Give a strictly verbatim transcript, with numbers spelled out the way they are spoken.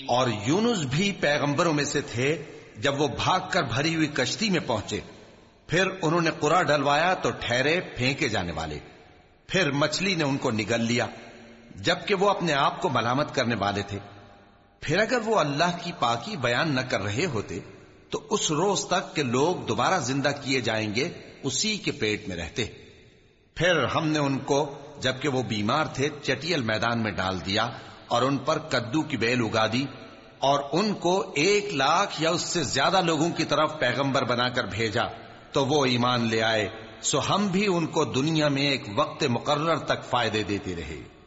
और यूनुस भी पैगंबरों में से थे। जब वो भागकर भरी हुई कश्ती में पहुंचे, फिर उन्होंने कुरा डलवाया तो ठहरे फेंके जाने वाले। फिर मछली ने उनको निगल लिया, जबकि वो अपने आप को मलामत करने वाले थे। फिर अगर वो अल्लाह की पाकी बयान न कर रहे होते तो उस रोज तक के लोग दोबारा जिंदा किए जाएंगे उसी के पेट में रहते। फिर हमने उनको, जबकि वो बीमार थे, चटियल मैदान में डाल दिया और उन पर कद्दू की बेल उगा दी और उनको एक लाख या उससे ज्यादा लोगों की तरफ पैगंबर बनाकर भेजा तो वो ईमान ले आए। सो हम भी उनको दुनिया में एक वक्त मुकर्रर तक फायदे देते रहे।